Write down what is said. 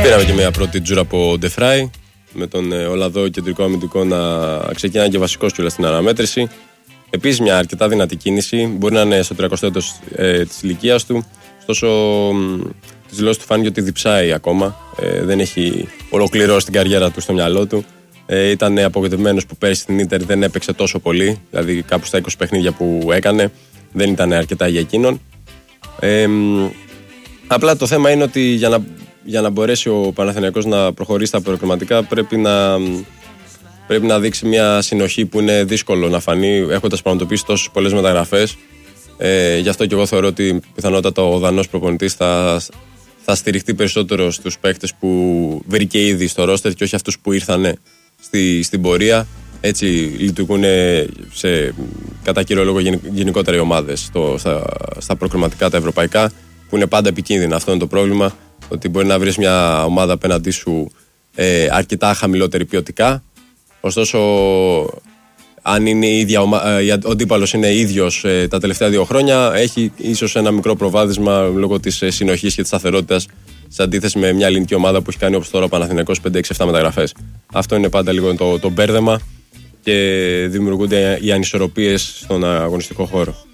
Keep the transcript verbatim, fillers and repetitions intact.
Πήραμε και μια πρώτη τζούρα από Ντεφράι, με τον Ολλανδό κεντρικό αμυντικό να ξεκινάει και βασικός κιόλας στην αναμέτρηση. Επίσης μια αρκετά δυνατή κίνηση, μπορεί να είναι στο τριακοστό έτος ε, της ηλικίας του, ωστόσο τις δηλώσεις του φάνηκε ότι διψάει ακόμα, ε, δεν έχει ολοκληρώσει την καριέρα του στο μυαλό του. Ε, ήταν απογοητευμένος που πέρυσι στην Ίντερ δεν έπαιξε τόσο πολύ, δηλαδή κάπου στα είκοσι παιχνίδια που έκανε δεν ήταν αρκετά για εκείνον. Ε, απλά το θέμα είναι ότι για να, για να μπορέσει ο Παναθηναϊκός να προχωρήσει στα προκριματικά πρέπει να, πρέπει να δείξει μια συνοχή που είναι δύσκολο να φανεί έχοντας πραγματοποιήσει τόσες πολλές μεταγραφές. Ε, γι' αυτό και εγώ θεωρώ ότι πιθανότατα ο Δανός προπονητής θα, θα στηριχτεί περισσότερο στους παίκτες που βρήκε ήδη στο ρόστερ και όχι αυτούς που ήρθαν στη, στην πορεία. Έτσι λειτουργούν σε, κατά κύριο λόγο γενικότερα οι ομάδες στο, στα, στα προκριματικά τα ευρωπαϊκά, που είναι πάντα επικίνδυνα. Αυτό είναι το πρόβλημα, ότι μπορεί να βρεις μια ομάδα απέναντί σου ε, αρκετά χαμηλότερη ποιοτικά, ωστόσο αν είναι η ίδια ομα... ο αντίπαλος είναι ίδιος ε, τα τελευταία δύο χρόνια, έχει ίσως ένα μικρό προβάδισμα λόγω της ε, συνοχής και της σταθερότητας, σε αντίθεση με μια ελληνική ομάδα που έχει κάνει όπως τώρα ο Παναθηναϊκός πέντε έξι επτά μεταγραφές. Αυτό είναι πάντα λίγο το, το μπέρδεμα και δημιουργούνται οι ανισορροπίες στον αγωνιστικό χώρο.